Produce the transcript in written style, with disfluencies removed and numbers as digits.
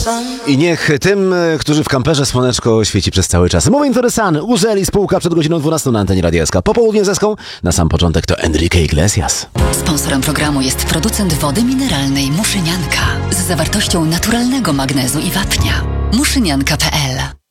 I niech tym, którzy w kamperze słoneczko świeci przez cały czas. Moment to Sun, Uzeli, spółka przed godziną 12 na antenie Radia SK. Popołudnie zeską, na sam początek to Enrique Iglesias. Sponsorem programu jest producent wody mineralnej Muszynianka z zawartością naturalnego magnezu i wapnia. Muszynianka.pl